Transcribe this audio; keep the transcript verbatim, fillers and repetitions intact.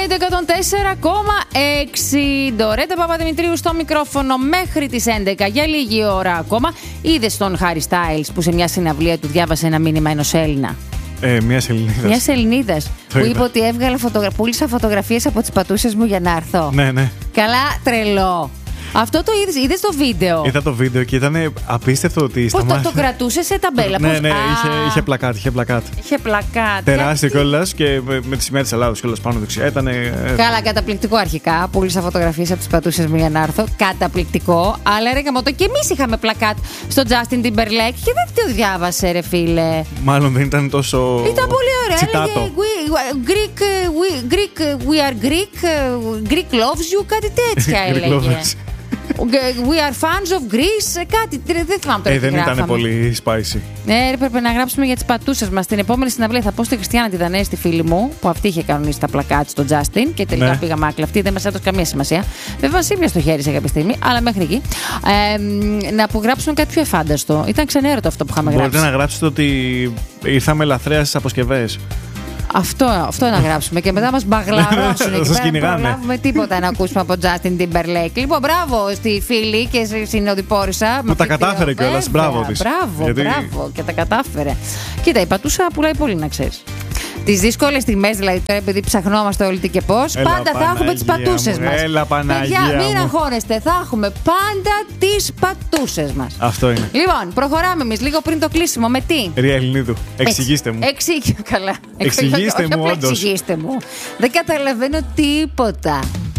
Ακούτε εκατόν τέσσερα κόμμα έξι. Ντορέτα Παπαδημητρίου στο μικρόφωνο μέχρι τις έντεκα για λίγη ώρα ακόμα. Είδες τον Χάρι Στάιλς που σε μια συναυλία του διάβασε ένα μήνυμα ενός Έλληνα? Ε, μια Ελληνίδα. Μια Ελληνίδα που είπε ότι έβγαλε φωτογρα... πούλησα φωτογραφίες από τις πατούσες μου για να έρθω. Ναι, ναι. Καλά, τρελό. Αυτό το είδες, είδες το βίντεο? Είδα το βίντεο και ήταν απίστευτο ότι Πώς το, το κρατούσε σε ταμπέλα? Ναι, πώς... ναι, είχε, είχε πλακάτ, είχε πλακάτ. Είχε πλακάτ. Τεράστιο κιόλας και με, με τη σημαία της Ελλάδας κιόλας πάνω δεξιά. Ήτανε... Καλά, καταπληκτικό αρχικά. Πούλησα φωτογραφίες από τις πατούσες μου για να έρθω. Καταπληκτικό. Αλλά ρε γαμώτο, και εμείς είχαμε πλακάτ στο Justin Timberlake και δεν το διάβασε, ρε φίλε. Μάλλον δεν ήταν τόσο. Ήταν πολύ ωραίο. Τσιτάτο. Έλεγε Greek, we, Greek, we are Greek, Greek loves you, κάτι τέτοια έλεγε. We are fans of Greece, κάτι. Δεν θυμάμαι τώρα. Ε, δεν ήταν πολύ spicy. Ναι, έπρεπε να γράψουμε για τις πατούσες μας. Την επόμενη συναυλία θα πω στη Χριστιανά τη Δανέη, στη φίλη μου, που αυτή είχε κανονίσει τα πλακάτ στο Justin και τελικά ναι. πήγαμε άκλα. Αυτή δεν μας έδωσε καμία σημασία. Βέβαια, μας ήρθε στο χέρι σε κάποια στιγμή, αλλά μέχρι εκεί. Ε, να απογράψουμε κάτι πιο εφάνταστο. Ήταν ξενέρωτο αυτό που είχαμε Μπορείτε γράψει. να γράψετε ότι ήρθαμε λαθρέα στις αποσκευές. Αυτό, αυτό να γράψουμε και μετά μας μπαγλαρώσουν εκεί πέρα. Δεν προλάβουμε τίποτα να ακούσουμε από Justin Timberlake. Λοιπόν, μπράβο στη φίλη και στη συνοδοιπόρισα. Που τα κατάφερε κιόλας, μπράβο της. Μπράβο, Γιατί... μπράβο και τα κατάφερε. Κοίτα, η πατούσα πουλάει πολύ, να ξέρεις. Τις δύσκολες στιγμές, δηλαδή τώρα επειδή ψαχνόμαστε όλοι τι και πώς, Έλα, πάντα θα έχουμε τις πατούσες μου, μας. Έλα, Παναγία Παιδιά, μην μου. αγχώνεστε, θα έχουμε πάντα τις πατούσες μας. Αυτό είναι. Λοιπόν, προχωράμε εμείς λίγο πριν το κλείσιμο με τι? Ρία Ελληνίδου, εξηγήστε μου. Εξηγήστε, καλά. Εξηγήστε μου, όντως. Εξηγήστε μου. Δεν καταλαβαίνω τίποτα.